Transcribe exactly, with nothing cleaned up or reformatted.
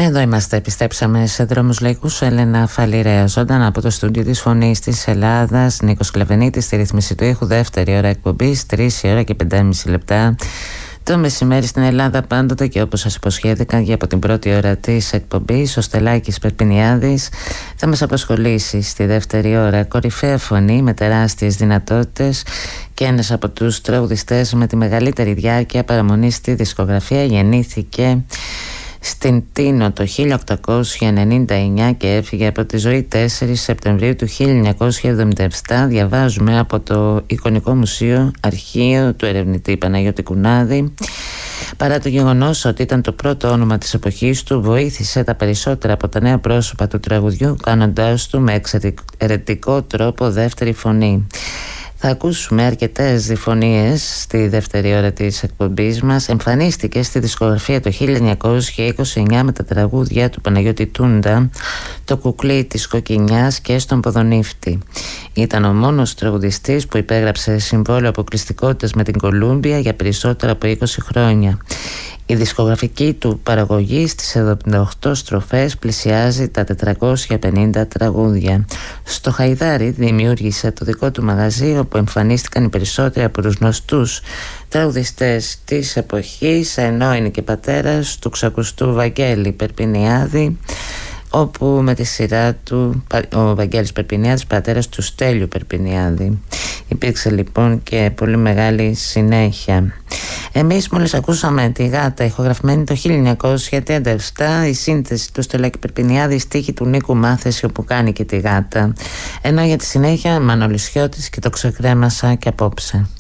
Εδώ είμαστε, επιστρέψαμε σε Δρόμους Λαϊκούς. Έλενα Φαλιρέα, ζωντανά από το στούντιο της Φωνής της Ελλάδας. Νίκος Κλαβενίτης στη ρύθμιση του ήχου. Δεύτερη ώρα εκπομπής, τρεις ώρα και πεντέμισι λεπτά το μεσημέρι στην Ελλάδα πάντοτε, και όπως σας υποσχέθηκα για από την πρώτη ώρα της εκπομπής, ο Στελάκης Περπινιάδης θα μας απασχολήσει στη δεύτερη ώρα. Κορυφαία φωνή με τεράστιες δυνατότητες και ένας από τους τραγουδιστές με τη μεγαλύτερη διάρκεια παραμονή στη δισκογραφία. Γεννήθηκε στην Τίνο το χίλια οκτακόσια ενενήντα εννιά και έφυγε από τη ζωή τέσσερις Σεπτεμβρίου του χίλια εννιακόσια εβδομήντα επτά. Διαβάζουμε από το Εικονικό Μουσείο Αρχείο του ερευνητή Παναγιώτη Κουνάδη. Παρά το γεγονός ότι ήταν το πρώτο όνομα της εποχής του, βοήθησε τα περισσότερα από τα νέα πρόσωπα του τραγουδιού, κάνοντάς του με εξαιρετικό τρόπο δεύτερη φωνή. Θα ακούσουμε αρκετές διφωνίες στη δεύτερη ώρα της εκπομπής μας. Εμφανίστηκε στη δισκογραφία το χίλια εννιακόσια είκοσι εννιά με τα τραγούδια του Παναγιώτη Τούντα, το κουκλί της Κοκκινιάς και στον Ποδονύφτη. Ήταν ο μόνος τραγουδιστής που υπέγραψε συμβόλαιο αποκλειστικότητας με την Κολούμπια για περισσότερα από είκοσι χρόνια. Η δισκογραφική του παραγωγή στις εβδομήντα οκτώ στροφές πλησιάζει τα τετρακόσια πενήντα τραγούδια. Στο Χαϊδάρι δημιούργησε το δικό του μαγαζί, όπου εμφανίστηκαν οι περισσότεροι από τους γνωστούς τραγουδιστές της εποχής, ενώ είναι και πατέρας του ξακουστού Βαγγέλη Περπινιάδη, όπου με τη σειρά του ο Βαγγέλης Περπινιάδης, πατέρας του Στέλιου Περπινιάδη. Υπήρξε λοιπόν και πολύ μεγάλη συνέχεια. Εμείς μόλις ακούσαμε τη Γάτα, ηχογραφημένη το χίλια εννιακόσια τριάντα επτά, η σύνθεση του Στελάκη Περπινιάδη, στίχη του Νίκου Μάθεση, όπου κάνει και τη Γάτα. Ενώ για τη συνέχεια Μανολισιώτης και το ξεκρέμασα και απόψε.